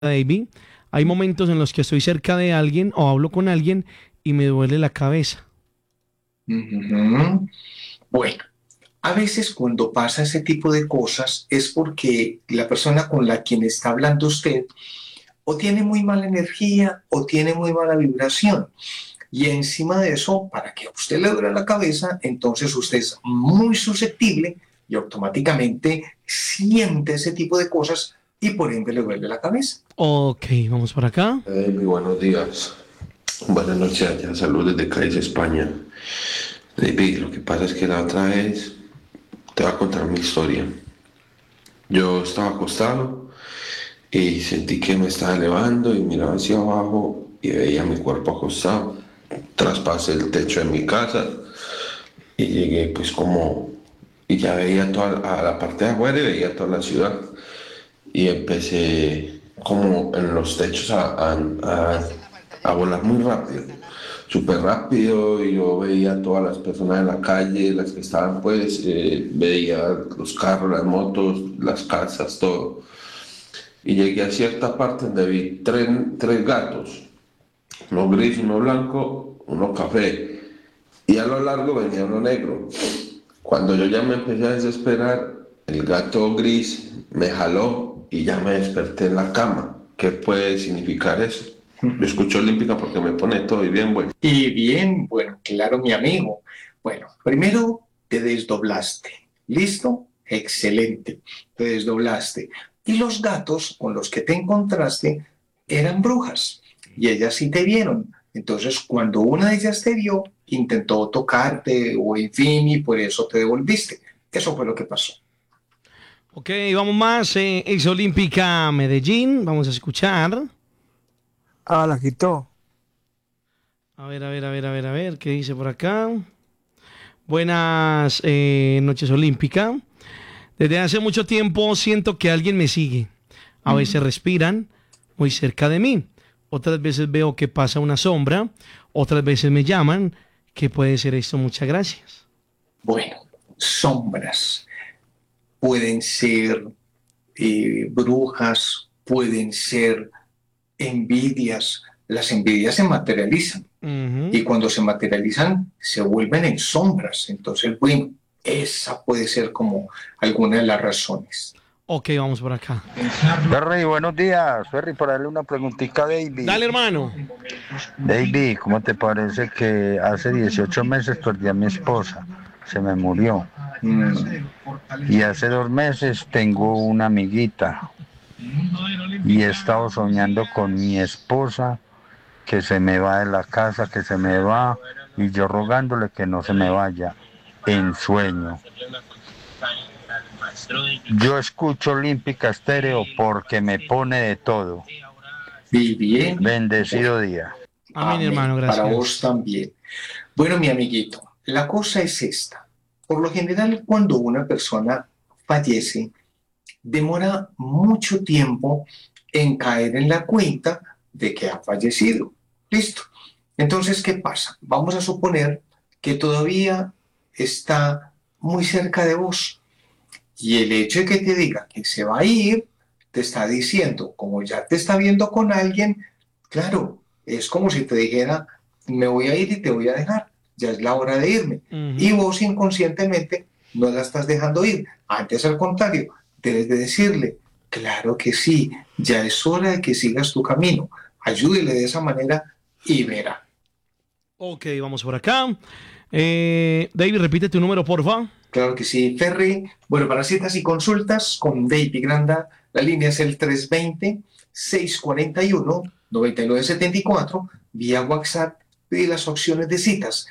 David, hay momentos en los que estoy cerca de alguien o hablo con alguien y me duele la cabeza. Ujú. Bueno, a veces cuando pasa ese tipo de cosas es porque la persona con la quien está hablando usted o tiene muy mala energía o tiene muy mala vibración. Y encima de eso, para que a usted le duele la cabeza, entonces usted es muy susceptible y automáticamente siente ese tipo de cosas y por ende le duele la cabeza. Ok, vamos por acá. Muy buenos días. Buenas noches allá. Saludos desde Cádiz, España. David, lo que pasa es que la otra vez te voy a contar mi historia. Yo estaba acostado y sentí que me estaba elevando y miraba hacia abajo y veía mi cuerpo acostado. Traspasé el techo de mi casa y llegué pues como... Y ya veía toda a la parte de afuera y veía toda la ciudad. Y empecé como en los techos a volar muy rápido, súper rápido, y yo veía a todas las personas en la calle, las que estaban pues, veía los carros, las motos, las casas, todo. Y llegué a cierta parte donde vi tres gatos, uno gris, uno blanco, uno café, y a lo largo venía uno negro. Cuando yo ya me empecé a desesperar, el gato gris me jaló y ya me desperté en la cama. ¿Qué puede significar eso? Yo escucho olímpica porque me pone todo y bien bueno. Y bien, bueno, claro, mi amigo. Bueno, primero te desdoblaste. ¿Listo? Excelente. Te desdoblaste. Y los gatos con los que te encontraste eran brujas. Y ellas sí te vieron. Entonces, cuando una de ellas te vio, intentó tocarte o en fin, y por eso te devolviste. Eso fue lo que pasó. Ok, vamos más. Ex Olímpica Medellín. Vamos a escuchar. Ah, la quitó. A ver, ¿qué dice por acá? Buenas noches, Olímpica. Desde hace mucho tiempo siento que alguien me sigue. A veces respiran muy cerca de mí. Otras veces veo que pasa una sombra. Otras veces me llaman. ¿Qué puede ser esto? Muchas gracias. Bueno, sombras pueden ser brujas, pueden ser envidias. Las envidias se materializan y Ujú. cuando se materializan se vuelven en sombras. Entonces, bueno, esa puede ser como alguna de las razones. Ok, vamos por acá. Ferry, buenos días. Ferry, para darle una preguntita a David. Dale, hermano. David, ¿cómo te parece que hace 18 meses perdí a mi esposa? Se me murió. Mm, Y hace 2 meses tengo una amiguita. Y he estado soñando con mi esposa que se me va de la casa, que se me va. Y yo rogándole que no se me vaya en sueño. Yo escucho Olímpica Estéreo porque me pone de todo. y bien, bueno, Bendecido día. Amén, amén. hermano, Para vos gracias. también. Bueno, mi amiguito, la cosa es esta. Por lo general, cuando una persona fallece, demora mucho tiempo en caer en la cuenta de que ha fallecido. Listo. Entonces, ¿qué pasa? Vamos a suponer que todavía está muy cerca de vos y el hecho de que te diga que se va a ir, te está diciendo, como ya te está viendo con alguien, claro, es como si te dijera, me voy a ir y te voy a dejar, ya es la hora de irme. Y Ujú. vos inconscientemente no la estás dejando ir. Antes, al contrario, debes de decirle, claro que sí, ya es hora de que sigas tu camino. Ayúdele de esa manera y verá. Ok, vamos por acá. David, repite tu número, porfa. Claro que sí, Ferry. Bueno, para citas y consultas con David Granda, la línea es el 320-641-9974, vía WhatsApp y las opciones de citas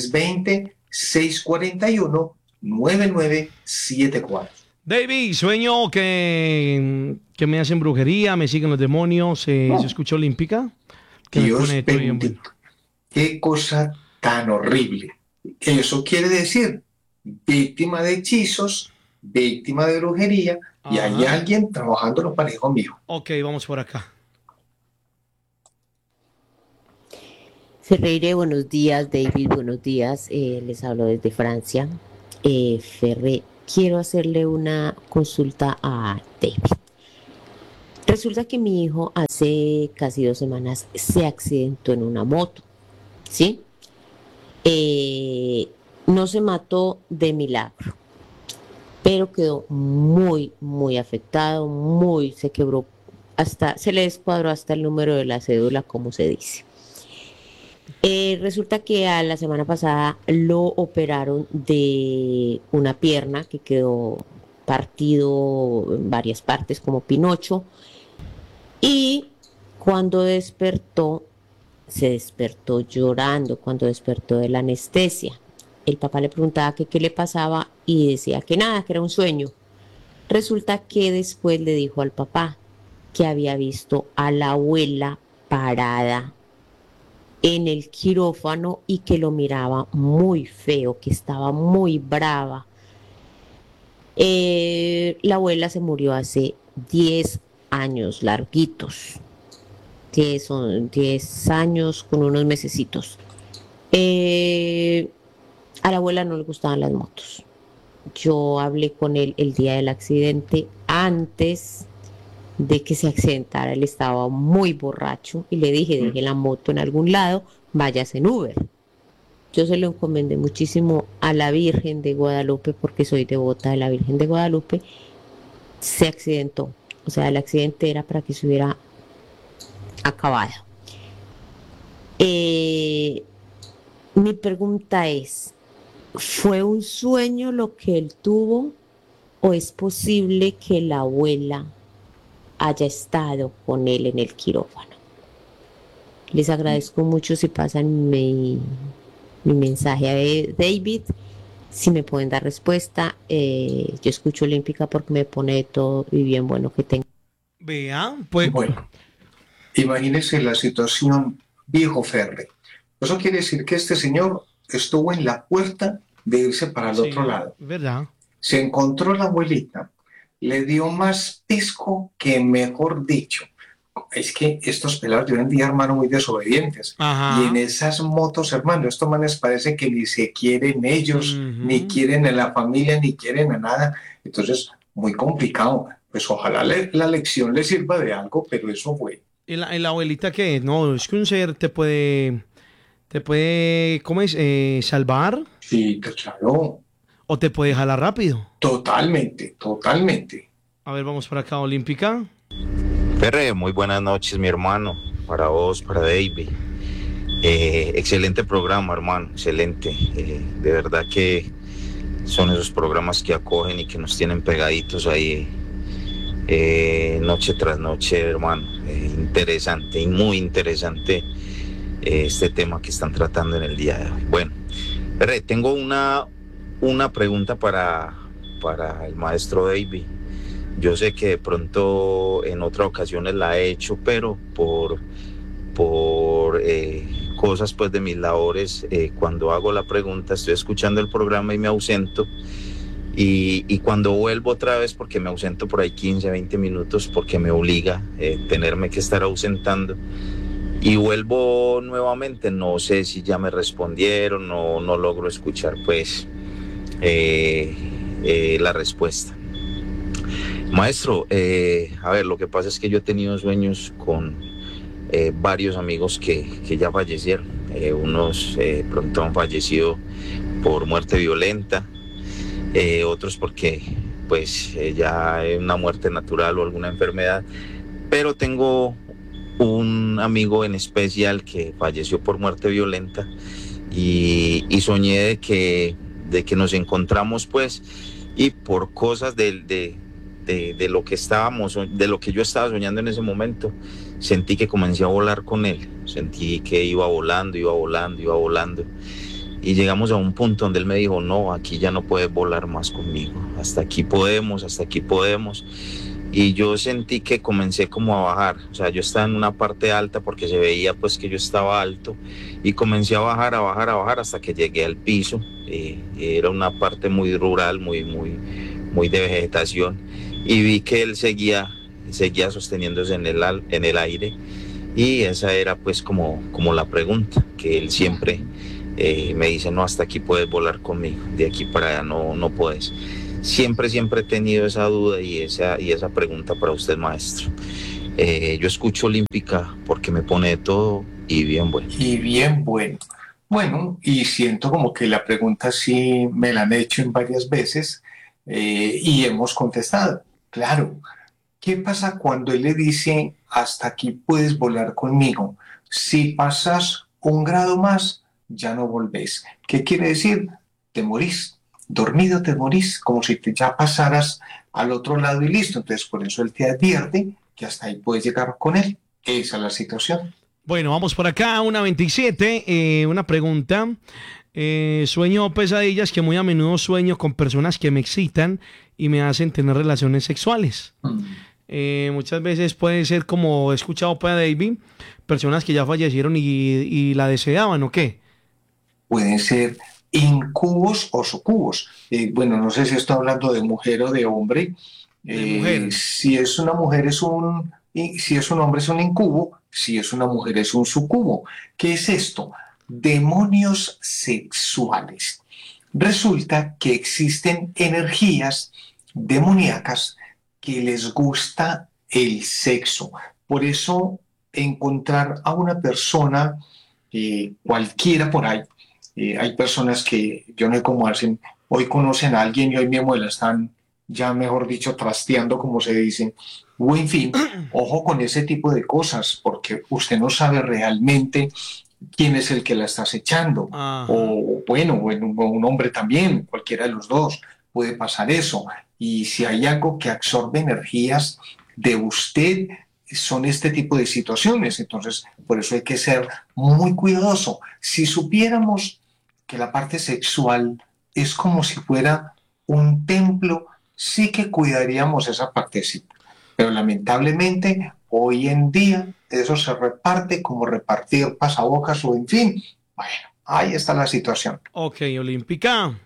320-641-9974. David, sueño que me hacen brujería, me siguen los demonios, se Oh, escucha olímpica, que me pone Dios todo bien bueno. bendito. Qué cosa tan horrible. Eso quiere decir víctima de hechizos, víctima de brujería, y hay Ajá. alguien trabajando lo parejo mío. Ok, vamos por acá. Ferreire, buenos días, David, buenos días, les hablo desde Francia. Ferre, quiero hacerle una consulta a David. Resulta que mi hijo hace casi 2 semanas se accidentó en una moto, ¿sí? No se mató de milagro, pero quedó muy, muy afectado, se quebró, se le descuadró hasta el número de la cédula, como se dice. Resulta que a la semana pasada lo operaron de una pierna que quedó partido en varias partes como Pinocho, y cuando despertó, se despertó llorando, cuando despertó de la anestesia. El papá le preguntaba que qué le pasaba y decía que nada, que era un sueño. Resulta que después le dijo al papá que había visto a la abuela parada en el quirófano y que lo miraba muy feo, que estaba muy brava. La abuela se murió hace 10 años larguitos, que son 10 años con unos mesecitos. A la abuela no le gustaban las motos. Yo hablé con él el día del accidente, antes de que se accidentara. Él estaba muy borracho y le dije, deje la moto en algún lado, váyase en Uber. Yo se lo encomendé muchísimo a la Virgen de Guadalupe, porque soy devota de la Virgen de Guadalupe. Se accidentó, o sea, el accidente era para que se hubiera acabado. Mi pregunta es, ¿fue un sueño lo que él tuvo o es posible que la abuela haya estado con él en el quirófano? Les agradezco mucho si pasan mi mensaje a David, si me pueden dar respuesta. Yo escucho Olímpica porque me pone de todo y bien bueno que tenga. Vean, pues. Bueno, imagínese la situación viejo férreo. Eso quiere decir que este señor estuvo en la puerta de irse para el otro lado. ¿Verdad? Se encontró la abuelita, le dio más pisco que, mejor dicho. Es que estos pelados de hoy en día, hermano, muy desobedientes. Ajá. Y en esas motos, hermano, estos manes parece que ni se quieren ellos, ni quieren a la familia, ni quieren a nada. Entonces, muy complicado. Pues ojalá la lección le sirva de algo, pero eso fue. ¿Y la abuelita qué? No, es que un ser te puede, ¿cómo es? Salvar Sí, claro. o te puede jalar rápido. Totalmente, totalmente. A ver, vamos para acá, Olímpica. Ferre, muy buenas noches, mi hermano, para vos, para David. Excelente programa, hermano, excelente. De verdad que son esos programas que acogen y que nos tienen pegaditos ahí noche tras noche, hermano. Interesante y muy interesante este tema que están tratando en el día de hoy. Bueno, Ferre, tengo una pregunta para el maestro David. Yo sé que de pronto en otras ocasiones la he hecho, pero por cosas pues de mis labores, cuando hago la pregunta estoy escuchando el programa y me ausento, y cuando vuelvo otra vez, porque me ausento por ahí 15, 20 minutos, porque me obliga tenerme que estar ausentando, y vuelvo nuevamente, no sé si ya me respondieron, no logro escuchar pues la respuesta. Maestro, a ver, lo que pasa es que yo he tenido sueños con varios amigos que ya fallecieron. Unos pronto han fallecido por muerte violenta, otros porque pues ya es una muerte natural o alguna enfermedad. Pero tengo un amigo en especial que falleció por muerte violenta y soñé de que nos encontramos pues, y por cosas de lo que yo estaba soñando en ese momento, sentí que comencé a volar con él, sentí que iba volando, y llegamos a un punto donde él me dijo, no, aquí ya no puedes volar más conmigo, hasta aquí podemos, y yo sentí que comencé como a bajar, o sea, yo estaba en una parte alta porque se veía pues que yo estaba alto, y comencé a bajar hasta que llegué al piso. Era una parte muy rural, muy de vegetación, y vi que él seguía sosteniéndose en el aire, y esa era pues como la pregunta, que él siempre me dice, no, hasta aquí puedes volar conmigo, de aquí para allá no puedes. Siempre he tenido esa duda y esa pregunta para usted, maestro. Yo escucho Olímpica porque me pone de todo y bien bueno. Y bien bueno. Bueno, y siento como que la pregunta sí me la han hecho en varias veces y hemos contestado. Claro, ¿qué pasa cuando él le dice, hasta aquí puedes volar conmigo? Si pasas un grado más, ya no volvés. ¿Qué quiere decir? Te morís. Dormido te morís, como si te ya pasaras al otro lado y listo. Entonces, por eso él te advierte que hasta ahí puedes llegar con él. Esa es la situación. Bueno, vamos por acá, una 27, una pregunta. Sueño pesadillas que muy a menudo sueño con personas que me excitan y me hacen tener relaciones sexuales. Muchas veces puede ser, como he escuchado para David, personas que ya fallecieron y la deseaban, ¿o qué? Pueden ser incubos o sucubos. Bueno, no sé si estoy hablando de mujer o de hombre. De mujer. Si es una mujer si es un hombre es un incubo, si es una mujer es un sucubo. ¿Qué es esto? Demonios sexuales. Resulta que existen energías demoníacas que les gusta el sexo. Por eso encontrar a una persona, cualquiera por ahí, hay personas que yo no sé cómo hacen, hoy conocen a alguien y hoy mismo la están ya mejor dicho trasteando como se dice, o en fin, ojo con ese tipo de cosas porque usted no sabe realmente quién es el que la está acechando, Ajá. o bueno, un hombre también, cualquiera de los dos, puede pasar eso, y si hay algo que absorbe energías de usted, son este tipo de situaciones, entonces por eso hay que ser muy cuidadoso. Si supiéramos que la parte sexual es como si fuera un templo, sí que cuidaríamos esa partecita. Pero lamentablemente, hoy en día, eso se reparte como repartir pasabocas o en fin. Bueno, ahí está la situación. Ok, Olímpica.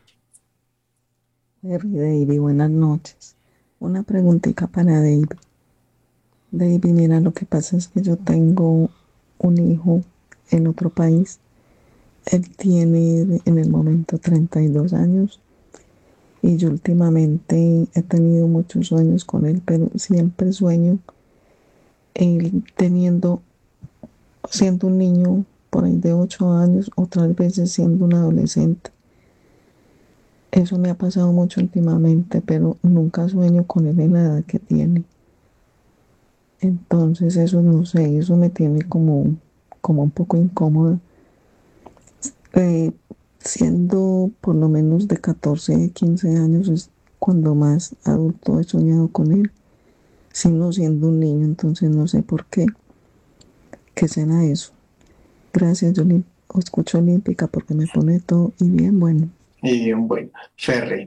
David, buenas noches. Una preguntita para David. David, mira, lo que pasa es que yo tengo un hijo en otro país. Él tiene en el momento 32 años y yo últimamente he tenido muchos sueños con él, pero siempre sueño él siendo un niño por ahí de 8 años, otras veces siendo un adolescente. Eso me ha pasado mucho últimamente, pero nunca sueño con él en la edad que tiene. Entonces eso no sé, eso me tiene como un poco incómoda. Siendo por lo menos de 14, 15 años es cuando más adulto he soñado con él, sino siendo un niño, entonces no sé por qué. ¿Qué será eso? Gracias, yo escucho Olímpica porque me pone todo y bien bueno. Y bien, bueno, Ferre,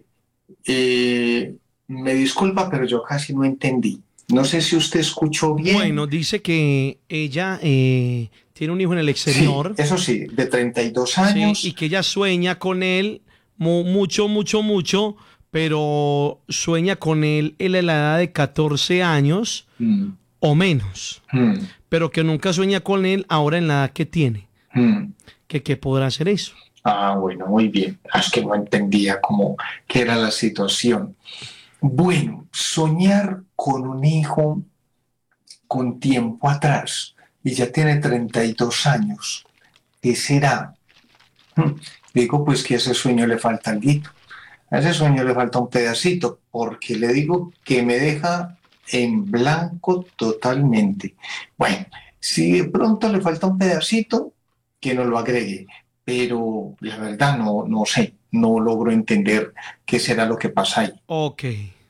me disculpa, pero yo casi no entendí. No sé si usted escuchó bien. Bueno, dice que ella tiene un hijo en el Sí, exterior. eso sí, de 32 años. Sí, y que ella sueña con él mucho, mucho, mucho, pero sueña con él en la edad de 14 años Mm, o menos, mm, pero que nunca sueña con él ahora en la edad que tiene. mm. ¿Qué podrá hacer eso? Ah, bueno, muy bien. Es que no entendía cómo qué era la situación. Bueno, soñar con un hijo con tiempo atrás y ya tiene 32 años. ¿Qué será? Hmm, Digo, pues que a ese sueño le falta algo. A ese sueño le falta un pedacito, porque le digo que me deja en blanco totalmente. Bueno, si de pronto le falta un pedacito, que no lo agregue, pero la verdad no sé, no logro entender qué será lo que pasa ahí. Ok.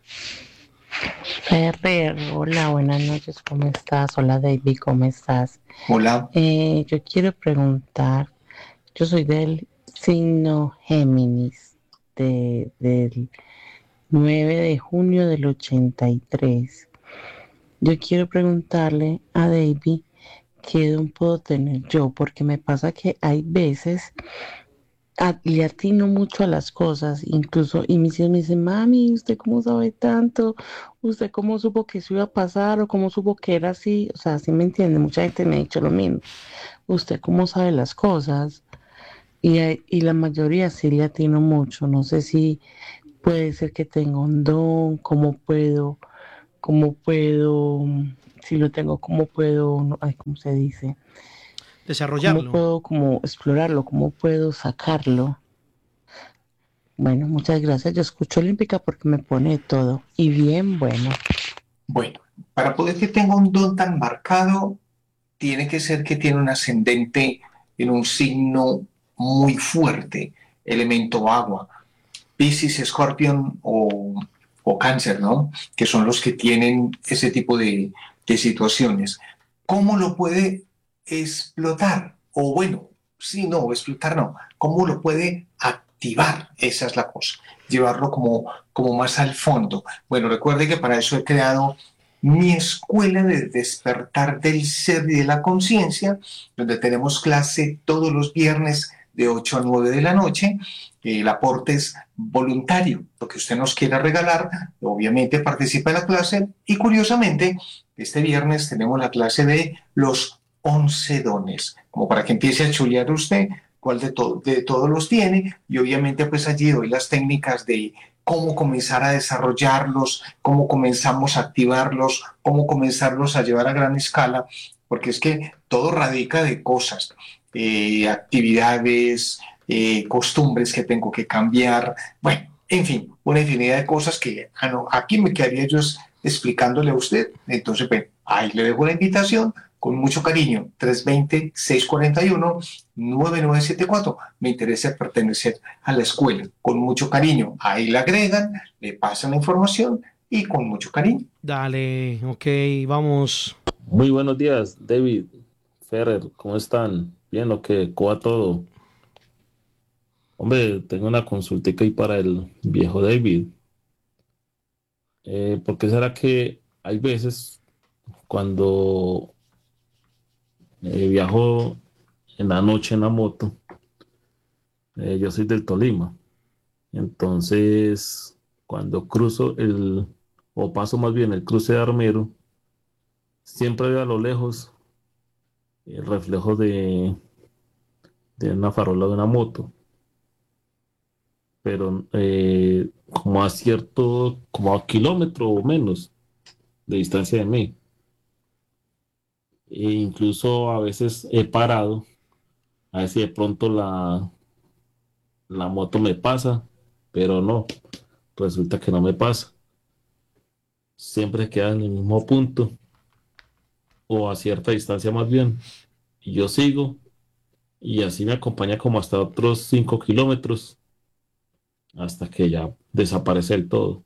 Ferrer, hola, buenas noches, ¿cómo estás? Hola David, ¿cómo estás? Hola. Yo quiero preguntar, yo soy del signo Géminis, del 9 de junio del 83. Yo quiero preguntarle a David qué don puedo tener yo, porque me pasa que hay veces le atino mucho a las cosas, incluso, y mis hijos me dicen, mami, ¿usted cómo sabe tanto? ¿Usted cómo supo que eso iba a pasar? ¿O cómo supo que era así? O sea, ¿sí me entiende? Mucha gente me ha dicho lo mismo. ¿Usted cómo sabe las cosas? Y la mayoría sí le atino mucho. No sé si puede ser que tenga un don, cómo puedo ¿Cómo puedo, si lo tengo, cómo puedo, ay, ¿cómo se dice? ¿Cómo Desarrollarlo. puedo como explorarlo? ¿Cómo puedo sacarlo? Bueno, muchas gracias. Yo escucho Olímpica porque me pone todo. Y bien, bueno. Bueno, para poder que tenga un don tan marcado, tiene que ser que tiene un ascendente en un signo muy fuerte, elemento agua. Piscis, Escorpión o Cáncer, ¿no? Que son los que tienen ese tipo de situaciones. ¿Cómo lo puede explotar? O bueno, sí, no, explotar no. ¿Cómo lo puede activar? Esa es la cosa. Llevarlo como más al fondo. Bueno, recuerde que para eso he creado mi escuela de despertar del ser y de la conciencia, donde tenemos clase todos los viernes de 8 a 9 de la noche. El aporte es voluntario, lo que usted nos quiera regalar, obviamente participa en la clase y curiosamente este viernes tenemos la clase de los 11 dones, como para que empiece a chulear usted cuál de todos los tiene y obviamente pues allí doy las técnicas de cómo comenzar a desarrollarlos, cómo comenzamos a activarlos, cómo comenzarlos a llevar a gran escala, porque es que todo radica de cosas, actividades, costumbres que tengo que cambiar, bueno, en fin, una infinidad de cosas que no, aquí me quedaría yo explicándole a usted. Entonces, bueno, ahí le dejo la invitación con mucho cariño, 320-641-9974. Me interesa pertenecer a la escuela, con mucho cariño. Ahí le agregan, le pasan la información y con mucho cariño. Dale, ok, vamos. Muy buenos días, David, Ferrer, ¿cómo están? Bien, ¿o qué? ¿Cómo va todo? Hombre, tengo una consultica ahí para el viejo David. ¿Por qué será que hay veces cuando viajo en la noche en la moto, yo soy del Tolima, entonces cuando cruzo o paso más bien el cruce de Armero, siempre veo a lo lejos el reflejo de una farola de una moto, pero como a kilómetro o menos de distancia de mí. E incluso a veces he parado a ver si de pronto la moto me pasa, pero no, resulta que no me pasa. Siempre queda en el mismo punto o a cierta distancia más bien. Y yo sigo y así me acompaña como hasta otros 5 kilómetros hasta que ya desaparece del todo.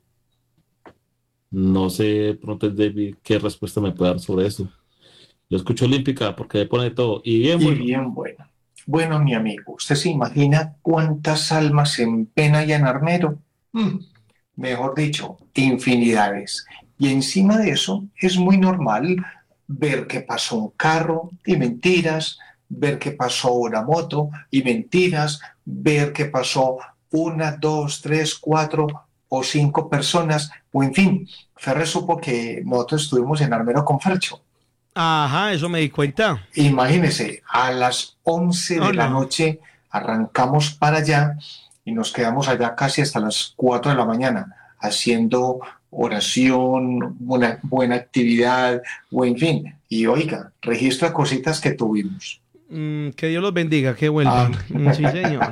No sé, de pronto, David, qué respuesta me puede dar sobre eso. Yo escucho Olímpica porque me pone todo. Y bien, Y bueno. bien, bueno. Bueno, mi amigo, ¿usted se imagina cuántas almas en pena y en Armero? Mejor dicho, infinidades. Y encima de eso, es muy normal ver que pasó un carro y mentiras, ver que pasó una moto y mentiras, ver que pasó una, dos, tres, cuatro o cinco personas, o en fin, Ferrer supo que nosotros estuvimos en Armero con Fercho. Ajá, eso me di cuenta. Imagínense, a las 11 Oh, de la no. noche arrancamos para allá y nos quedamos allá casi hasta las 4 de la mañana haciendo oración, una buena actividad, o en fin. Y oiga, registro de cositas que tuvimos. Que Dios los bendiga, que vuelvan. Sí, señor.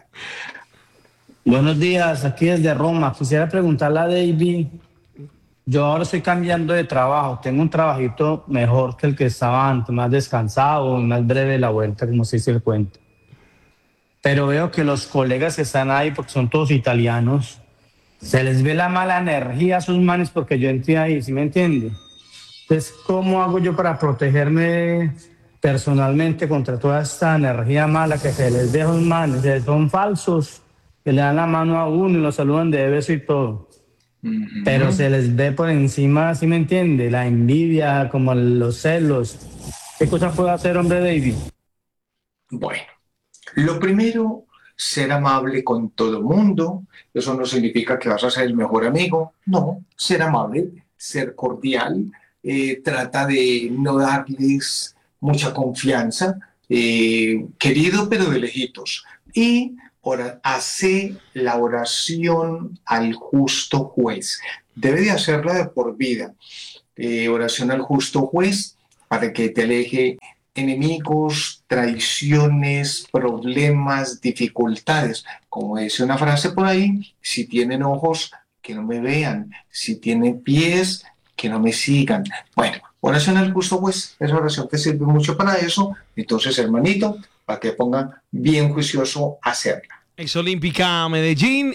Buenos días, aquí desde Roma. Quisiera preguntarle a David, yo ahora estoy cambiando de trabajo, tengo un trabajito mejor que el que estaba antes, más descansado, más breve la vuelta, como se dice el cuento. Pero veo que los colegas que están ahí, porque son todos italianos, se les ve la mala energía a sus manes porque yo entré ahí, ¿sí me entiende? Entonces, ¿cómo hago yo para protegerme personalmente contra toda esta energía mala que se les deja a los manes? Son falsos, que le dan la mano a uno y lo saludan de beso y todo. Pero se les ve por encima, ¿sí me entiende? La envidia, como los celos. ¿Qué cosa puede hacer, hombre David? Bueno, lo primero, ser amable con todo el mundo. Eso no significa que vas a ser el mejor amigo. No, ser amable, ser cordial. Trata de no darles mucha confianza. Querido, pero de lejitos. Y hace la oración al justo juez. debe de hacerla de por vida. Oración al justo juez para que te aleje enemigos, traiciones, problemas, dificultades. Como dice una frase por ahí, si tienen ojos, que no me vean, si tienen pies, que no me sigan. Bueno, oración al justo juez, esa oración te sirve mucho para eso. Entonces, hermanito, para que ponga bien juicioso a hacerla. Exolímpica Medellín,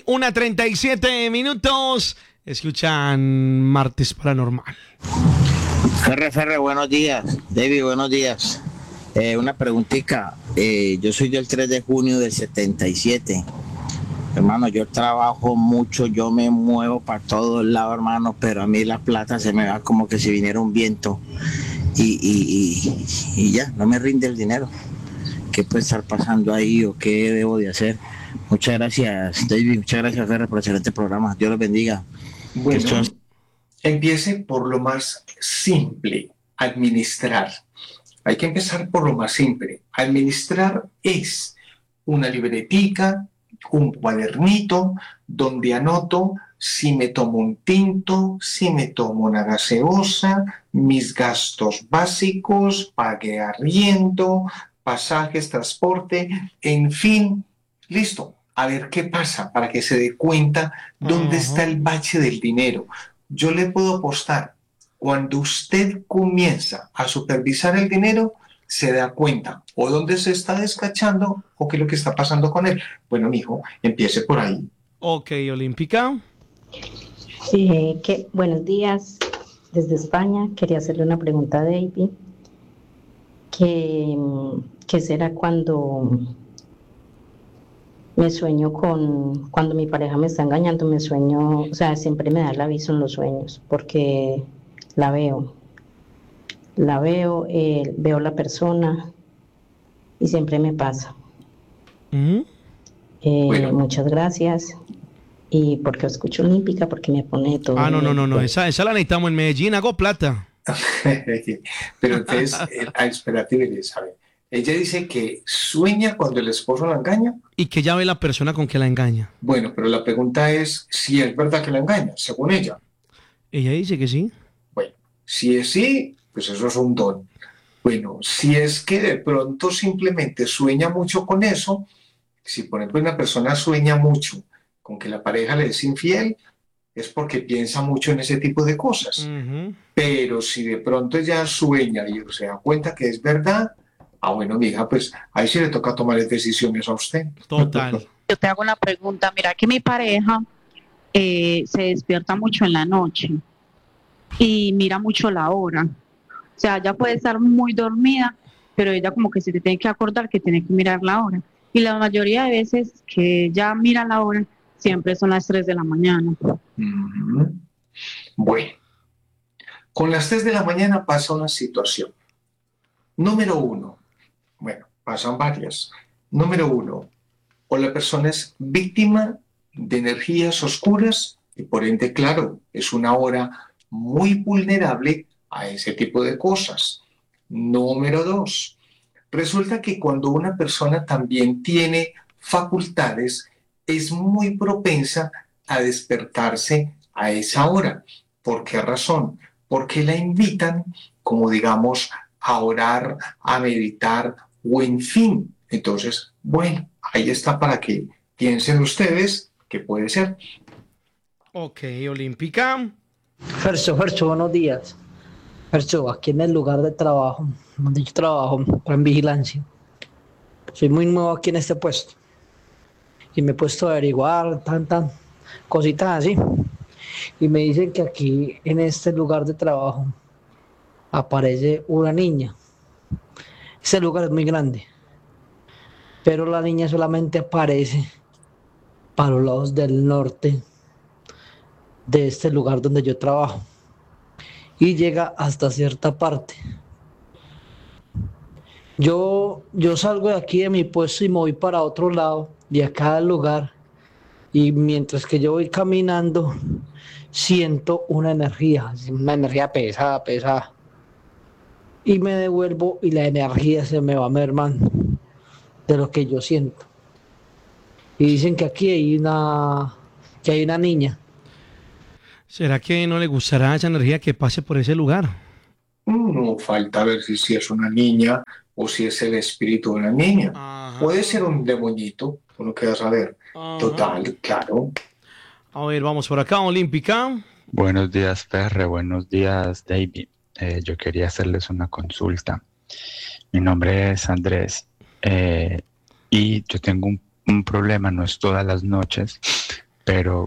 1:37. Escuchan Martes Paranormal. Ferre, buenos días. David, buenos días. Una preguntita. Yo soy del 3 de junio del 77. Hermano, yo trabajo mucho, yo me muevo para todos lados, hermano, pero a mí la plata se me va como que si viniera un viento y ya, no me rinde el dinero. ¿Qué puede estar pasando ahí o qué debo de hacer? Muchas gracias, David. Muchas gracias, Ferre, por el excelente programa. Dios los bendiga. Bueno, empiece por lo más simple, administrar. Hay que empezar por lo más simple. Administrar es una libretica, un cuadernito donde anoto si me tomo un tinto, si me tomo una gaseosa, mis gastos básicos, pagué arriendo, pasajes, transporte, en fin, listo. A ver qué pasa para que se dé cuenta dónde está el bache del dinero. Yo le puedo apostar, cuando usted comienza a supervisar el dinero, se da cuenta o dónde se está descachando o qué es lo que está pasando con él. Bueno, mijo, empiece por ahí. Ok, Olímpica. Sí, buenos días desde España. Quería hacerle una pregunta a David. ¿Qué será cuando me sueño cuando mi pareja me está engañando? Me sueño, o sea, siempre me da el aviso en los sueños porque la veo, veo la persona y siempre me pasa. Bueno. Muchas gracias. Y porque escucho Olímpica, porque me pone todo. No. Esa la necesitamos en Medellín, hago plata. Pero entonces, espérate, a ver. Ella dice que sueña cuando el esposo la engaña. Y que ya ve la persona con que la engaña. Bueno, pero la pregunta es si es verdad que la engaña, según ella. Ella dice que sí. Bueno, si es sí, pues eso es un don. Bueno, si es que de pronto simplemente sueña mucho con eso, si por ejemplo una persona sueña mucho con que la pareja le es infiel, es porque piensa mucho en ese tipo de cosas. Pero si de pronto ella sueña y se da cuenta que es verdad, bueno, mija, pues ahí sí le toca tomar decisiones a usted. Total. Yo te hago una pregunta. Mira que mi pareja se despierta mucho en la noche y mira mucho la hora. O sea, ella puede estar muy dormida, pero ella como que se te tiene que acordar que tiene que mirar la hora. Y la mayoría de veces que ella mira la hora, siempre son las 3 de la mañana. Bueno, con las 3 de la mañana pasa una situación. Número 1, bueno, pasan varias. Número 1, o la persona es víctima de energías oscuras y por ende, claro, es una hora muy vulnerable a ese tipo de cosas. Número 2, resulta que cuando una persona también tiene facultades, es muy propensa a despertarse a esa hora. ¿Por qué razón? Porque la invitan, como digamos, a orar, a meditar o en fin. Entonces, bueno, ahí está para que piensen ustedes que puede ser. Ok, Olímpica. Fercho, buenos días. Fercho, aquí en el lugar de trabajo, donde yo trabajo, en vigilancia. Soy muy nuevo aquí en este puesto. Y me he puesto a averiguar, cositas así. Y me dicen que aquí, en este lugar de trabajo, aparece una niña. Este lugar es muy grande. Pero la niña solamente aparece para los lados del norte de este lugar donde yo trabajo. Y llega hasta cierta parte. Yo salgo de aquí de mi puesto y me voy para otro lado, de acá del lugar, y mientras que yo voy caminando, siento una energía pesada. Y me devuelvo y la energía se me va mermando de lo que yo siento. Y dicen que aquí hay una niña. ¿Será que no le gustará esa energía que pase por ese lugar? No falta ver si es una niña o si es el espíritu de una niña. Puede ser un demonito, uno queda a saber. Total, claro. A ver, vamos por acá, Olímpica. Buenos días, Ferre. Buenos días, David. Yo quería hacerles una consulta. Mi nombre es Andrés y yo tengo un problema, no es todas las noches, pero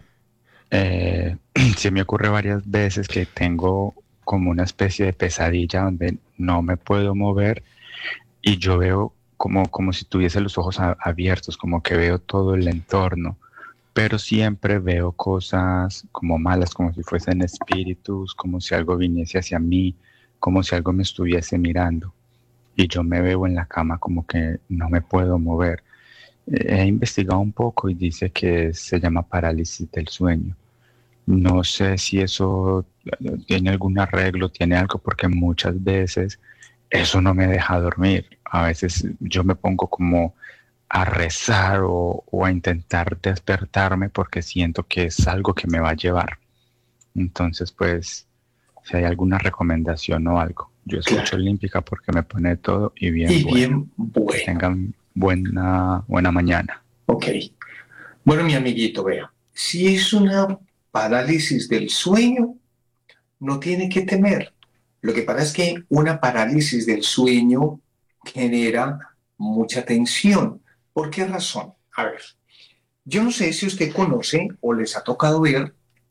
se me ocurre varias veces que tengo como una especie de pesadilla donde no me puedo mover y yo veo como si tuviese los ojos abiertos, como que veo todo el entorno, pero siempre veo cosas como malas, como si fuesen espíritus, como si algo viniese hacia mí, como si algo me estuviese mirando. Y yo me veo en la cama como que no me puedo mover. He investigado un poco y dice que se llama parálisis del sueño. No sé si eso tiene algún arreglo, tiene algo, porque muchas veces eso no me deja dormir. A veces yo me pongo como a rezar o a intentar despertarme porque siento que es algo que me va a llevar. Entonces, pues, si hay alguna recomendación o algo. Yo escucho Olímpica porque me pone todo y bien Y bueno. bien bueno. Que tengan buena mañana. Ok. Bueno, mi amiguito, vea. Si es una parálisis del sueño, no tiene que temer. Lo que pasa es que una parálisis del sueño genera mucha tensión. ¿Por qué razón? A ver, yo no sé si usted conoce o les ha tocado ver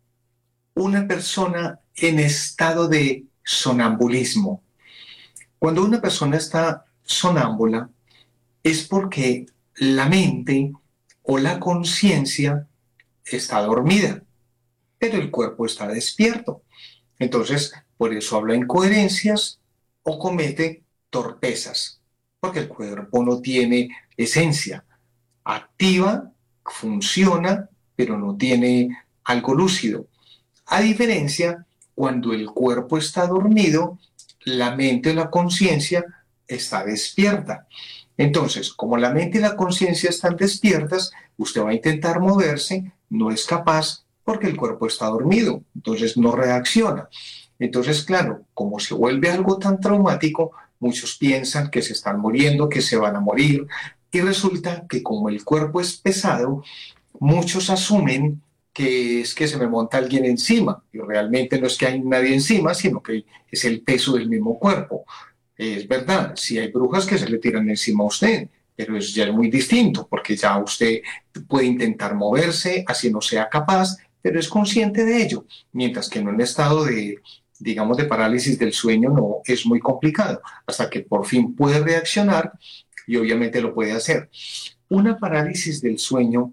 una persona en estado de sonambulismo. Cuando una persona está sonámbula es porque la mente o la conciencia está dormida, pero el cuerpo está despierto. Entonces, por eso habla incoherencias o comete torpezas, porque el cuerpo no tiene esencia. Activa, funciona, pero no tiene algo lúcido. A diferencia, cuando el cuerpo está dormido, la mente o la conciencia está despierta. Entonces, como la mente y la conciencia están despiertas, usted va a intentar moverse, no es capaz porque el cuerpo está dormido, entonces no reacciona. Entonces, claro, como se vuelve algo tan traumático, muchos piensan que se están muriendo, que se van a morir, y resulta que como el cuerpo es pesado, muchos asumen que es que se me monta alguien encima, y realmente no es que hay nadie encima, sino que es el peso del mismo cuerpo. Es verdad, si hay brujas que se le tiran encima a usted, pero es ya muy distinto, porque ya usted puede intentar moverse, así no sea capaz, pero es consciente de ello, mientras que en un estado de, digamos, de parálisis del sueño no es muy complicado, hasta que por fin puede reaccionar y obviamente lo puede hacer. Una parálisis del sueño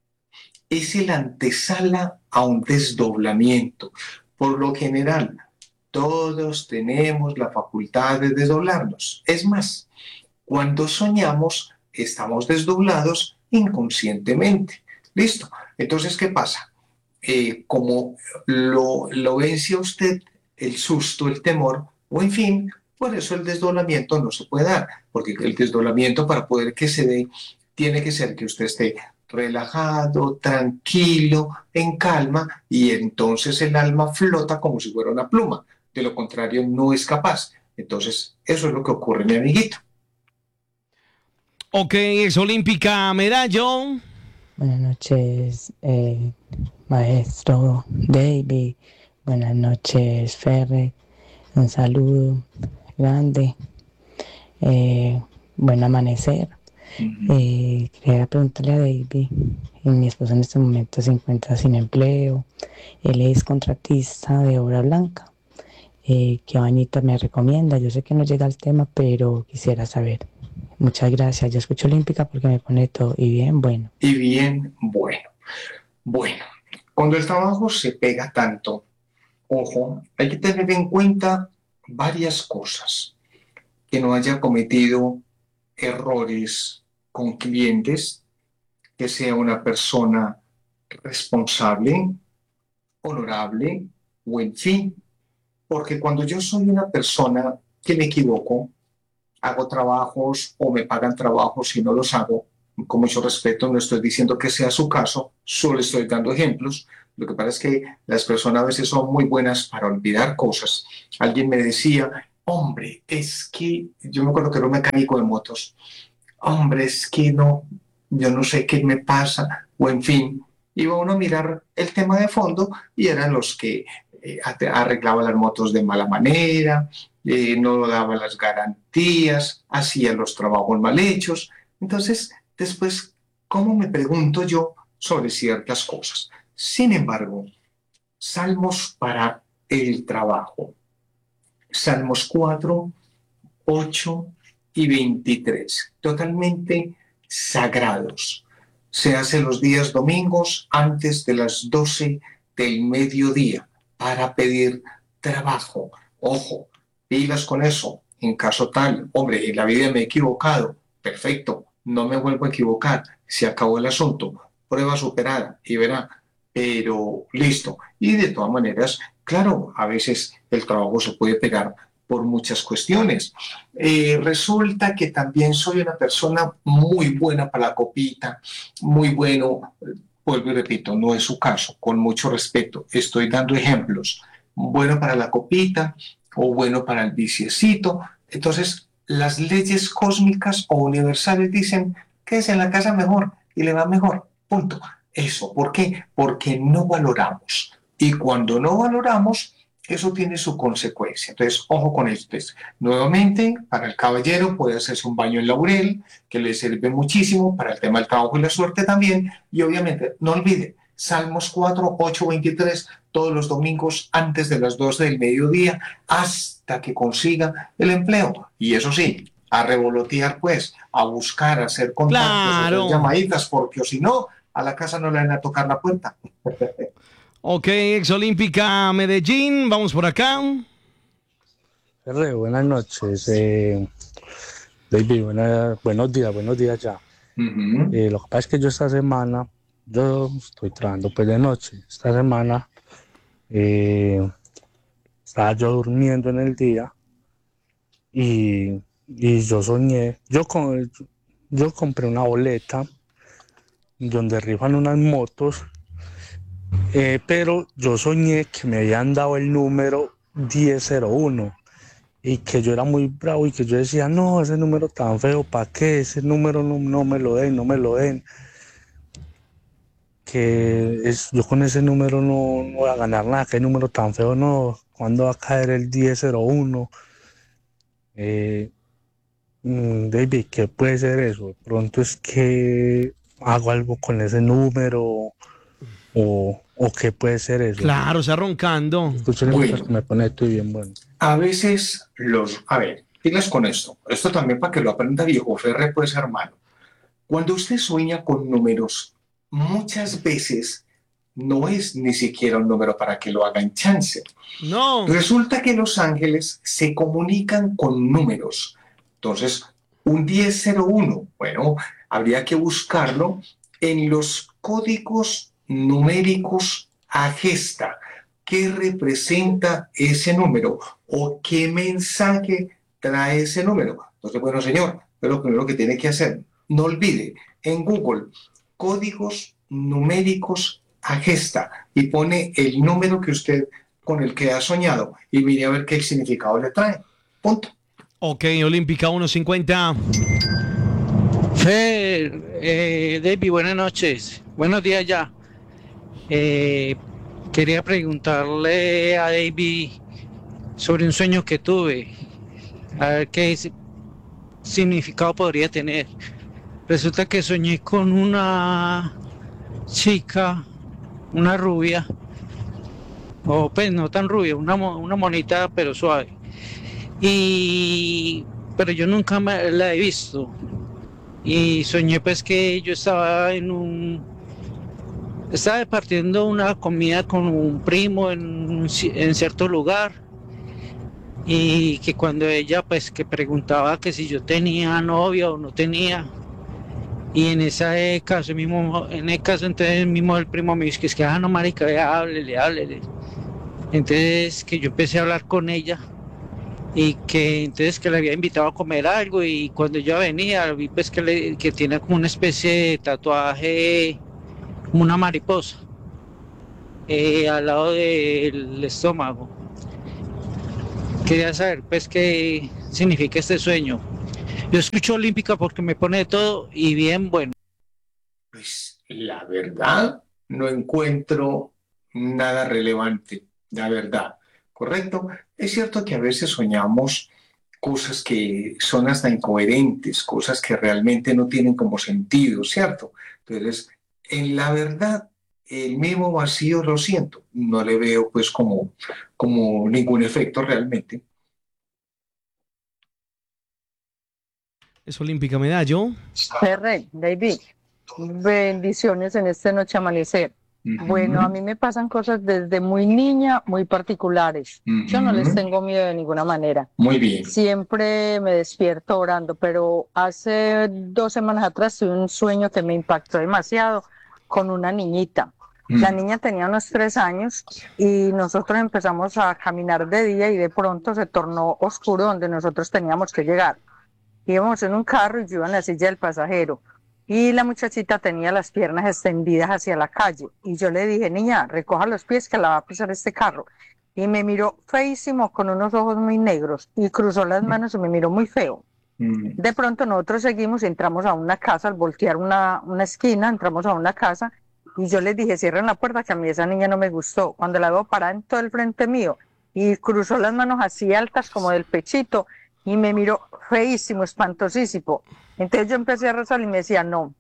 es el antesala a un desdoblamiento. Por lo general, todos tenemos la facultad de desdoblarnos. Es más, cuando soñamos, estamos desdoblados inconscientemente. ¿Listo? Entonces, ¿qué pasa? Como lo vence a usted el susto, el temor, o en fin, por eso el desdoblamiento no se puede dar, porque el desdoblamiento para poder que se dé, tiene que ser que usted esté relajado, tranquilo, en calma, y entonces el alma flota como si fuera una pluma. De lo contrario, no es capaz. Entonces, eso es lo que ocurre, mi amiguito. Ok, es Olímpica Medallo. Buenas noches, maestro David. Buenas noches, Ferre. Un saludo grande. Buen amanecer. Quería preguntarle a David. Mi esposo en este momento se encuentra sin empleo. Él es contratista de obra blanca. ¿Qué bañito me recomienda? Yo sé que no llega al tema, pero quisiera saber. Muchas gracias. Yo escucho Olímpica porque me pone todo y bien bueno. Y bien bueno. Bueno, cuando el trabajo se pega tanto, ojo, hay que tener en cuenta varias cosas. Que no haya cometido errores con clientes, que sea una persona responsable, honorable o en fin. Porque cuando yo soy una persona que me equivoco, hago trabajos o me pagan trabajos y no los hago, con mucho respeto, no estoy diciendo que sea su caso, solo estoy dando ejemplos. Lo que pasa es que las personas a veces son muy buenas para olvidar cosas. Alguien me decía, hombre, es que, yo me acuerdo que era un mecánico de motos, hombre, es que no, yo no sé qué me pasa, o en fin, iba uno a mirar el tema de fondo y eran los que arreglaban las motos de mala manera, no daban las garantías, hacían los trabajos mal hechos. Entonces, después, ¿cómo me pregunto yo sobre ciertas cosas? Sin embargo, salmos para el trabajo. Salmos 4, 8 y 23, totalmente sagrados. Se hace los días domingos antes de las 12 del mediodía para pedir trabajo. Ojo, pilas con eso. En caso tal, hombre, en la vida me he equivocado. Perfecto, no me vuelvo a equivocar. Se acabó el asunto. Prueba superada y verá. Pero listo. Y de todas maneras, claro, a veces el trabajo se puede pegar por muchas cuestiones. Resulta que también soy una persona muy buena para la copita, muy bueno, vuelvo y repito, no es su caso, con mucho respeto, estoy dando ejemplos, bueno para la copita o bueno para el viciecito. Entonces, las leyes cósmicas o universales dicen que es en la casa mejor y le va mejor, punto. Eso, ¿por qué? Porque no valoramos. Y cuando no valoramos, eso tiene su consecuencia. Entonces, ojo con esto. Nuevamente, para el caballero puede hacerse un baño en laurel, que le sirve muchísimo para el tema del trabajo y la suerte también. Y obviamente, no olvide, Salmos 4, 8, 23, todos los domingos antes de las 12 del mediodía, hasta que consiga el empleo. Y eso sí, a revolotear pues, a buscar, a hacer contactos, a hacer llamaditas, porque o si no, a la casa no le van a tocar la puerta. Ok, Exolímpica Medellín, vamos por acá. Buenas noches. David, buenos días ya. Lo que pasa es que yo esta semana, yo estoy trabajando pues de noche. Esta semana estaba yo durmiendo en el día y yo soñé, yo compré una boleta donde rifan unas motos. Pero yo soñé que me habían dado el número 1001 y que yo era muy bravo y que yo decía, no, ese número tan feo, ¿para qué? Ese número no me lo den, no me lo den. Yo con ese número no voy a ganar nada, qué número tan feo, no, ¿cuándo va a caer el 1001? David, ¿qué puede ser eso? De pronto es que hago algo con ese número o qué puede ser eso. Claro, está roncando. Bueno, me pone esto bien bueno. A veces a ver, pilas con esto. Esto también para que lo aprenda viejo Ferre, pues hermano. Cuando usted sueña con números, muchas veces no es ni siquiera un número para que lo hagan chance. No. Resulta que los ángeles se comunican con números. Entonces, un 1001, bueno, habría que buscarlo en los códigos numéricos a gesta. ¿Qué representa ese número? ¿O qué mensaje trae ese número? Entonces, bueno, señor, pero lo primero que tiene que hacer, no olvide, en Google, códigos numéricos a gesta, y pone el número que usted con el que ha soñado y mire a ver qué significado le trae. Punto. Ok, Olímpica 150. David, buenas noches. Buenos días ya. Quería preguntarle a David sobre un sueño que tuve, a ver qué significado podría tener. Resulta que soñé con una chica, una rubia, o pues no tan rubia, una monita pero suave. Pero yo nunca la he visto. Y soñé pues que yo estaba estaba partiendo una comida con un primo en cierto lugar, y que cuando ella pues que preguntaba que si yo tenía novia o no tenía, y en ese caso entonces mismo el primo me dice que no marica, háblele. Entonces que yo empecé a hablar con ella y que entonces que le había invitado a comer algo, y cuando yo venía vi pues que tiene como una especie de tatuaje como una mariposa. al lado del estómago. Quería saber, pues, qué significa este sueño. Yo escucho Olímpica porque me pone de todo y bien bueno. Pues la verdad, no encuentro nada relevante, la verdad. ¿Correcto? Es cierto que a veces soñamos cosas que son hasta incoherentes, cosas que realmente no tienen como sentido, ¿cierto? Entonces, en la verdad, el mismo vacío lo siento, no le veo pues como ningún efecto realmente. Es olímpica medallo. Rey, David, bendiciones en esta noche amanecer. Bueno, a mí me pasan cosas desde muy niña, muy particulares. Yo no les tengo miedo de ninguna manera. Muy bien. Siempre me despierto orando, pero hace 2 semanas atrás tuve un sueño que me impactó demasiado con una niñita. La niña tenía unos 3 años y nosotros empezamos a caminar de día y de pronto se tornó oscuro donde nosotros teníamos que llegar. Íbamos en un carro y yo iba en la silla del pasajero y la muchachita tenía las piernas extendidas hacia la calle y yo le dije, niña, recoja los pies que la va a pisar este carro. Y me miró feísimo con unos ojos muy negros y cruzó las manos y me miró muy feo. De pronto nosotros seguimos y entramos a una casa, al voltear una esquina, entramos a una casa y yo les dije, cierren la puerta que a mí esa niña no me gustó. Cuando la veo parada en todo el frente mío y cruzó las manos así altas como del pechito y me miró feísimo, espantosísimo. Entonces yo empecé a rezar y me decía, no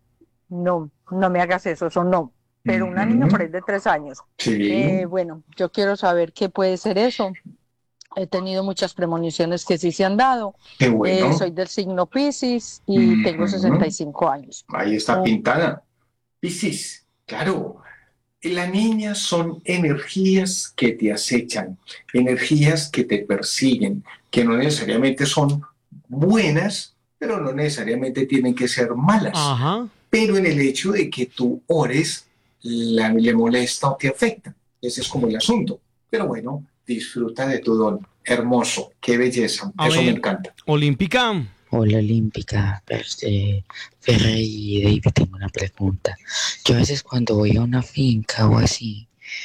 me hagas eso no. Pero una niña por ahí de 3 años. Sí. Bueno, yo quiero saber qué puede ser eso. He tenido muchas premoniciones que sí se han dado. Qué bueno. Soy del signo Piscis y tengo 65 años. Ahí está pintada. Piscis, claro. Las niñas son energías que te acechan, energías que te persiguen, que no necesariamente son buenas, pero no necesariamente tienen que ser malas. Ajá. Pero en el hecho de que tú ores, le molesta o te afecta. Ese es como el asunto. Pero bueno, disfruta de tu don. Hermoso, qué belleza. A Eso me ver, encanta. olímpica. Hola Olímpica, Ferre y David, tengo una pregunta. Yo a veces cuando voy a una finca o así,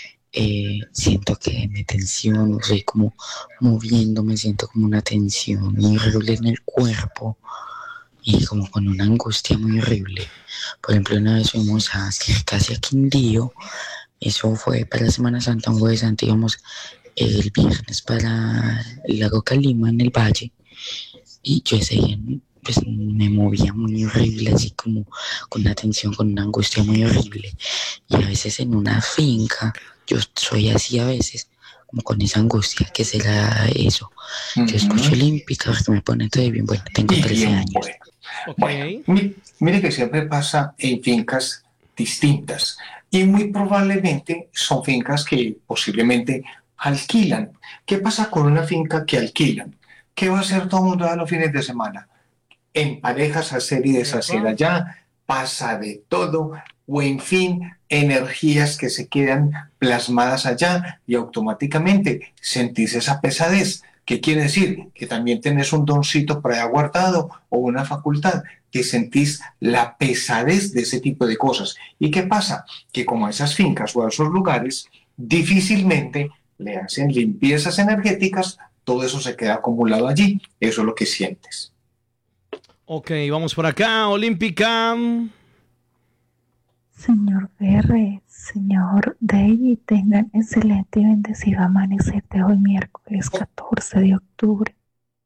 siento que me tensiono, soy como moviéndome, siento como una tensión muy horrible en el cuerpo y como con una angustia muy horrible. Por ejemplo, una vez fuimos casi a Quindío, eso fue para la Semana Santa, un jueves santo, íbamos el viernes para el lago Calima en el valle. Y yo ese día pues me movía muy horrible, así como con una tensión, con una angustia muy horrible. Y a veces en una finca, yo soy así a veces, como con esa angustia, ¿qué será eso? Yo escucho Olímpica porque me pone todo bien, bueno, tengo 13 años. Bueno, mire que siempre pasa en fincas distintas y muy probablemente son fincas que posiblemente alquilan. ¿Qué pasa con una finca que alquilan? ¿Qué va a hacer todo el mundo a los fines de semana? En parejas hacer y deshacer allá, pasa de todo, o en fin, energías que se quedan plasmadas allá y automáticamente sentís esa pesadez. ¿Qué quiere decir? Que también tenés un doncito por allá guardado o una facultad, que sentís la pesadez de ese tipo de cosas. ¿Y qué pasa? Que como a esas fincas o a esos lugares difícilmente le hacen limpiezas energéticas, todo eso se queda acumulado allí. Eso es lo que sientes. Ok, vamos por acá, olímpica. Señor Ferre, señor David, tengan excelente y bendecido amanecer de hoy, miércoles 14 de octubre.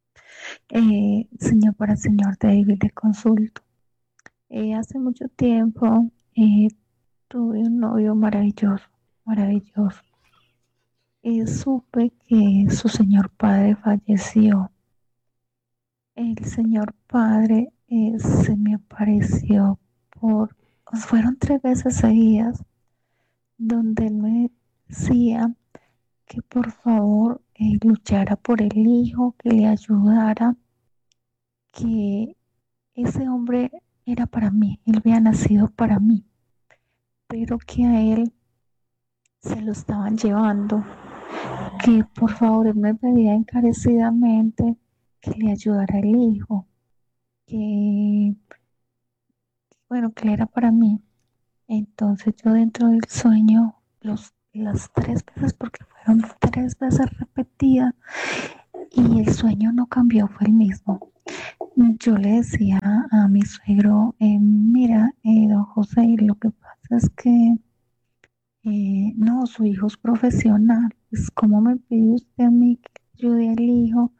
Para el señor David, le consulto. Hace mucho tiempo tuve un novio maravilloso. Supe que su señor padre falleció. El señor padre se me apareció fueron 3 veces seguidas, donde él me decía que por favor luchara por el hijo, que le ayudara, que ese hombre era para mí, él había nacido para mí, pero que a él se lo estaban llevando, que por favor él me pedía encarecidamente que le ayudara el hijo, que bueno, que era para mí. Entonces yo dentro del sueño, los las 3 veces, porque fueron 3 veces repetidas y el sueño no cambió, fue el mismo. Yo le decía a mi suegro, mira, don José, lo que pasa es que no, su hijo es profesional, pues ¿cómo me pide usted a mí que ayude al hijo?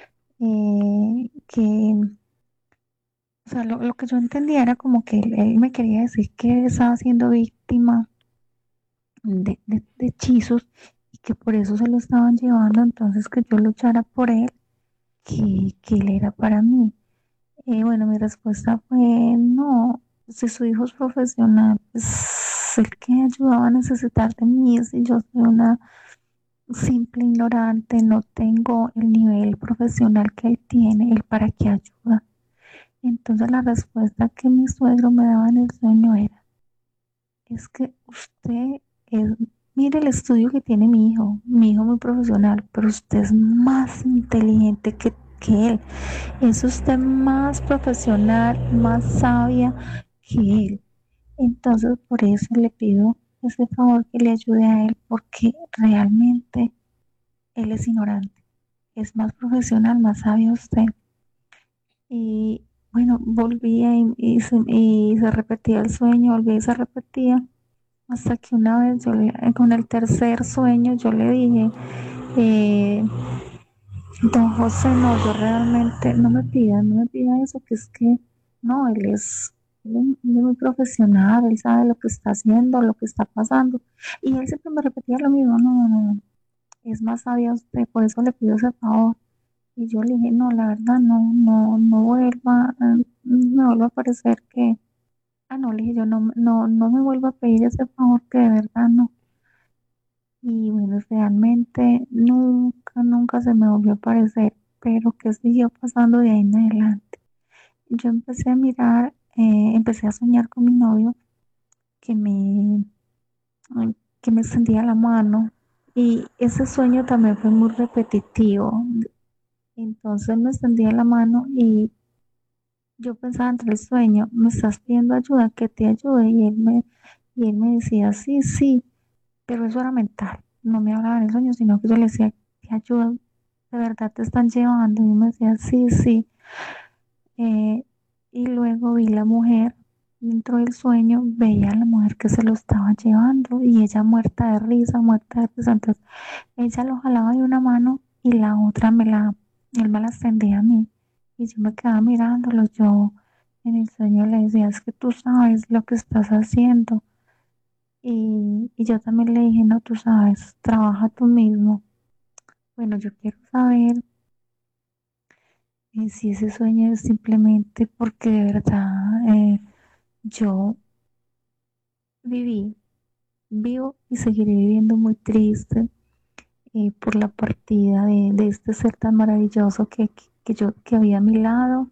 Que, o sea, lo que yo entendía era como que él me quería decir que él estaba siendo víctima de hechizos y que por eso se lo estaban llevando, entonces que yo luchara por él, que él era para mí. Bueno, mi respuesta fue no, si su hijo es profesional, pues el que ayudaba a necesitar de mí, si yo soy una simple ignorante, no tengo el nivel profesional que él tiene, él para qué ayuda. Entonces la respuesta que mi suegro me daba en el sueño era, es que usted es, mire el estudio que tiene mi hijo muy profesional, pero usted es más inteligente que él, es usted más profesional, más sabia que él. Entonces por eso le pido ese favor que le ayude a él, porque realmente él es ignorante, es más profesional, más sabio usted. Y bueno, volvía y se repetía el sueño, volvía y se repetía, hasta que una vez con el tercer sueño yo le dije, don José, no, yo realmente no me pida eso, que es que no, él es muy profesional, él sabe lo que está haciendo, lo que está pasando. Y él siempre me repetía lo mismo, no, es más sabio usted, por eso le pido ese favor. Y yo le dije, no, la verdad, no vuelva, no me vuelva a parecer que, no, le dije yo, no me vuelva a pedir ese favor, que de verdad no. Y bueno, realmente nunca se me volvió a aparecer, pero que siguió pasando de ahí en adelante. Yo empecé a mirar, empecé a soñar con mi novio que me, que me extendía la mano, y ese sueño también fue muy repetitivo. Entonces me extendía la mano y yo pensaba entre el sueño, me estás pidiendo ayuda, que te ayude, y él me decía, sí, sí, pero eso era mental, no me hablaba en el sueño, sino que yo le decía, te ayuda, de verdad te están llevando, y me decía, sí, sí. Y luego vi la mujer, dentro del sueño veía a la mujer que se lo estaba llevando, y ella muerta de risa, entonces ella lo jalaba de una mano y la otra él me la extendía a mí, y yo me quedaba mirándolo. Yo en el sueño le decía, es que tú sabes lo que estás haciendo. Y yo también le dije, no, tú sabes, trabaja tú mismo. Bueno, yo quiero saber si ese sueño es simplemente porque de verdad yo vivo y seguiré viviendo muy triste por la partida de este ser tan maravilloso que había a mi lado.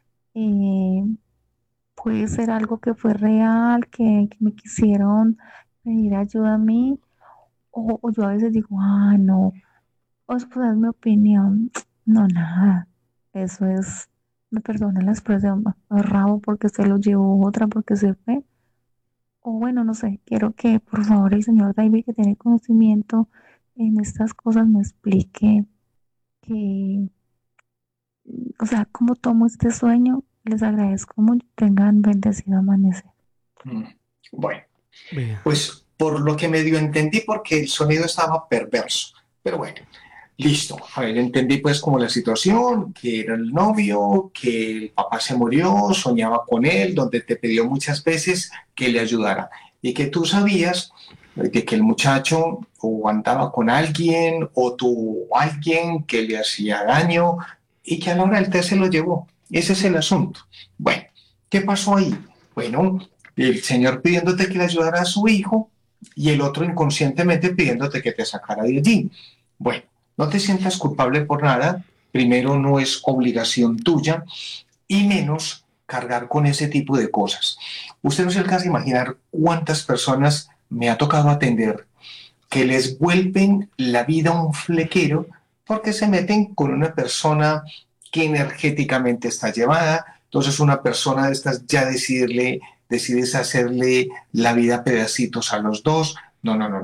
Puede ser algo que fue real, que me quisieron pedir ayuda a mí, o yo a veces digo, no, o es pues es mi opinión, no, nada, eso es, me perdona la expresión, rabo porque se lo llevó, otra porque se fue, o bueno, no sé, quiero que por favor el señor David, que tiene conocimiento en estas cosas, me explique que, o sea, cómo tomo este sueño. Les agradezco mucho, tengan bendecido amanecer. Bueno, pues por lo que medio entendí, porque el sonido estaba perverso, pero bueno, listo. A ver, entendí pues como la situación, que era el novio, que el papá se murió, soñaba con él, donde te pidió muchas veces que le ayudara, y que tú sabías de que el muchacho o andaba con alguien o tuvo alguien que le hacía daño, y que a la hora del té se lo llevó. Ese es el asunto. Bueno, ¿qué pasó ahí? Bueno, el señor pidiéndote que le ayudara a su hijo, y el otro inconscientemente pidiéndote que te sacara de allí. Bueno, no te sientas culpable por nada. Primero, no es obligación tuya, y menos cargar con ese tipo de cosas. Usted no se alcanza a imaginar cuántas personas me ha tocado atender que les vuelven la vida un flequero porque se meten con una persona que energéticamente está llevada. Entonces una persona de estas ya decides hacerle la vida a pedacitos a los dos. No.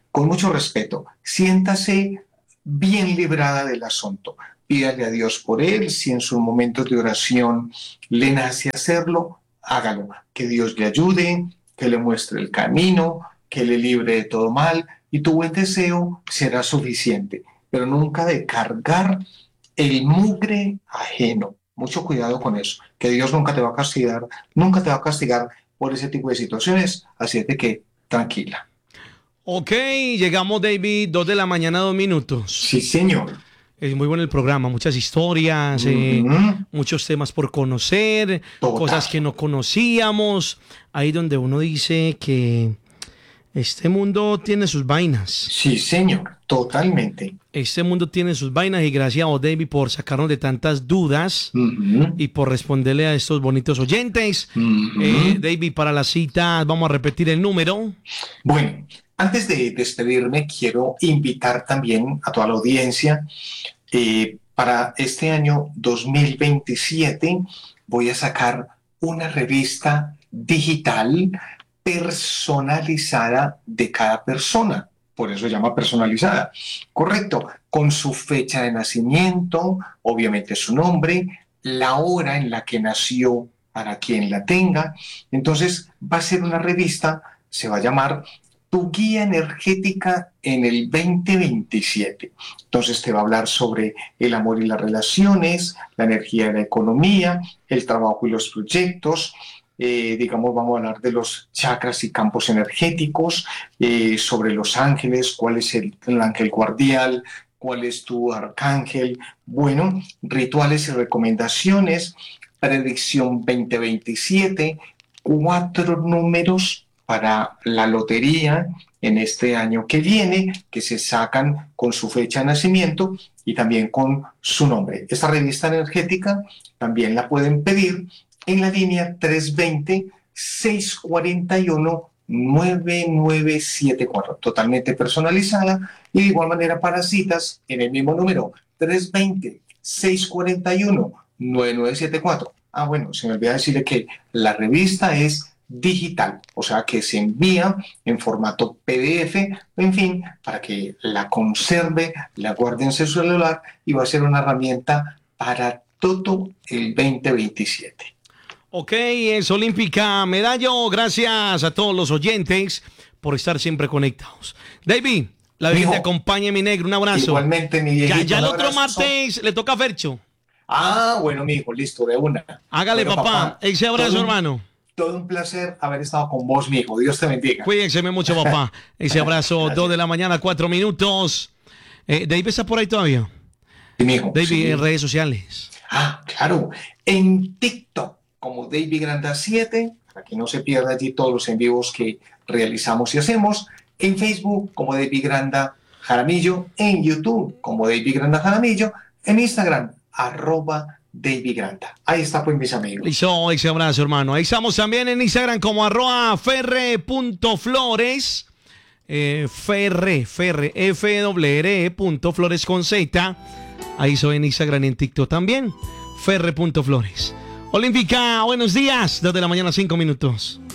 con mucho respeto, siéntase bien librada del asunto. Pídale a Dios por él, si en sus momentos de oración le nace hacerlo, hágalo. Que Dios le ayude, que le muestre el camino, que le libre de todo mal, y tu buen deseo será suficiente. Pero nunca de cargar el mugre ajeno. Mucho cuidado con eso, que Dios nunca te va a castigar por ese tipo de situaciones, así es de que tranquila. Ok, llegamos, David, 2 de la mañana, 2 minutos. Sí, señor. Es muy bueno el programa, muchas historias, muchos temas por conocer, cosas que no conocíamos. Ahí donde uno dice que este mundo tiene sus vainas. Sí, señor, totalmente. Este mundo tiene sus vainas y gracias a vos, David, por sacarnos de tantas dudas y por responderle a estos bonitos oyentes. David, para la cita, vamos a repetir el número. Bueno, antes de despedirme, quiero invitar también a toda la audiencia. Para este año 2027 voy a sacar una revista digital personalizada de cada persona. Por eso se llama personalizada. Correcto. Con su fecha de nacimiento, obviamente su nombre, la hora en la que nació para quien la tenga. Entonces va a ser una revista, se va a llamar Tu Guía Energética en el 2027. Entonces te va a hablar sobre el amor y las relaciones, la energía y la economía, el trabajo y los proyectos. Digamos, vamos a hablar de los chakras y campos energéticos, sobre los ángeles, cuál es el ángel guardián, cuál es tu arcángel. Bueno, rituales y recomendaciones, predicción 2027, 4 números para la lotería en este año que viene, que se sacan con su fecha de nacimiento y también con su nombre. Esta revista energética también la pueden pedir en la línea 320-641-9974, totalmente personalizada, y de igual manera para citas en el mismo número, 320-641-9974. Ah, bueno, se me olvidó decirle que la revista es digital, o sea que se envía en formato PDF, en fin, para que la conserve, la guarde en su celular, y va a ser una herramienta para todo el 2027. Ok, es Olímpica Medallo. Gracias a todos los oyentes por estar siempre conectados. David, la vida te acompañe, mi negro. Un abrazo. Igualmente, mi viejito. Ya el otro martes le toca a Fercho. Ah, bueno, mi hijo, listo, de una. Hágale, bueno, papá. Ese abrazo, hermano. Todo un placer haber estado con vos, mi hijo. Dios te bendiga. Cuídense mucho, papá. Ese abrazo, 2 de la mañana, 4 minutos. David está por ahí todavía. Sí, mi hijo. David, sí. En redes sociales. Ah, claro. En TikTok, como David Granda 7, para que no se pierda allí todos los en vivos que realizamos y hacemos. En Facebook, como David Granda Jaramillo. En YouTube, como David Granda Jaramillo. En Instagram, @David Granda. Ahí está, pues, mis amigos. Listo, ese abrazo, hermano. Ahí estamos también en Instagram como @ferre.flores. Ferre, FWR.flores con Z. Ahí soy en Instagram y en TikTok también. Ferre.flores. Olímpica, buenos días. 2 de la mañana, 5 minutos.